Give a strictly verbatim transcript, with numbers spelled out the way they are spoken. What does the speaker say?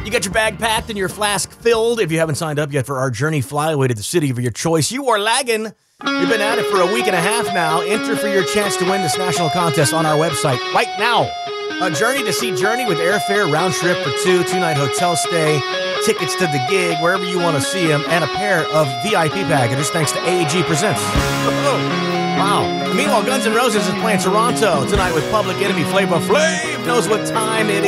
You got your bag packed and your flask filled. If you haven't signed up yet for our Journey Flyaway to the city of your choice, you are lagging. You've been at it for a week and a half now. Enter for your chance to win this national contest on our website right now. A journey to see Journey with airfare, round trip for two, two-night hotel stay, tickets to the gig, wherever you want to see them, and a pair of V I P packages thanks to A E G Presents. Wow. Meanwhile, Guns N' Roses is playing Toronto tonight with Public Enemy. Flavor Flav knows what time it is.